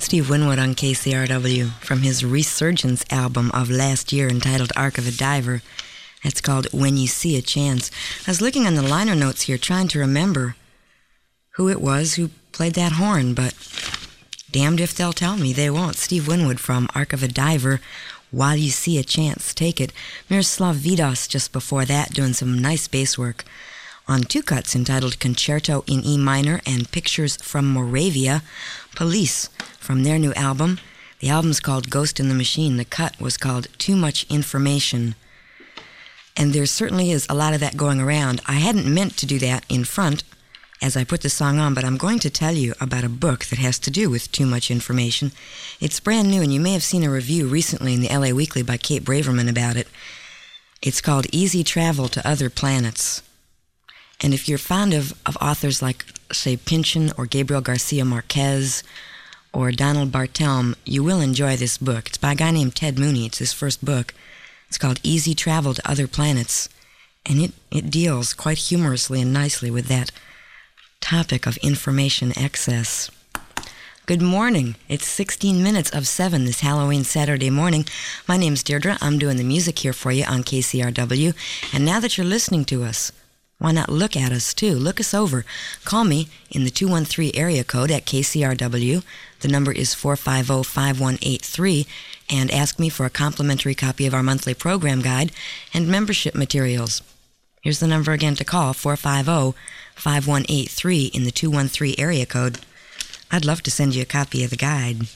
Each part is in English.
Steve Winwood on KCRW from his Resurgence album of last year entitled Arc of a Diver. It's called When You See a Chance. I was looking on the liner notes here trying to remember who it was who played that horn, but damned if they'll tell me. They won't. Steve Winwood from Arc of a Diver, While You See a Chance, Take It. Miroslav Vidas just before that doing some nice bass work on two cuts entitled Concerto in E minor and Pictures from Moravia. Police from their new album. The album's called Ghost in the Machine. The cut was called Too Much Information. And there certainly is a lot of that going around. I hadn't meant to do that in front as I put the song on, but I'm going to tell you about a book that has to do with too much information. It's brand new, and you may have seen a review recently in the LA Weekly by Kate Braverman about it. It's called Easy Travel to Other Planets. And if you're fond of authors like, say, Pynchon or Gabriel Garcia Marquez or Donald Barthelme, you will enjoy this book. It's by a guy named Ted Mooney. It's his first book. It's called Easy Travel to Other Planets. And it deals quite humorously and nicely with that topic of information excess. Good morning. It's 16 minutes of 7 this Halloween Saturday morning. My name's Deirdre. I'm doing the music here for you on KCRW. And now that you're listening to us, why not look at us, too? Look us over. Call me in the 213 area code at KCRW. The number is 450-5183, and ask me for a complimentary copy of our monthly program guide and membership materials. Here's the number again to call, 450-5183 in the 213 area code. I'd love to send you a copy of the guide.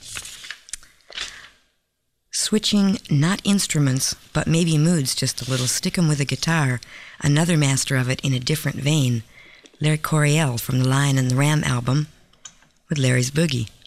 Switching not instruments, but maybe moods just a little. Stick 'em with a guitar. Another master of it in a different vein. Larry Coryell from the Lion and the Ram album with Larry's Boogie.